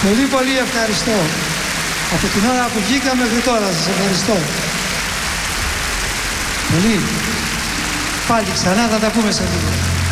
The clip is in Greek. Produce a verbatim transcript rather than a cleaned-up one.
Πολύ πολύ ευχαριστώ. Από την ώρα που βγήκα μέχρι τώρα σας ευχαριστώ. Πολύ. Πάλι ξανά θα τα πούμε σε λίγο.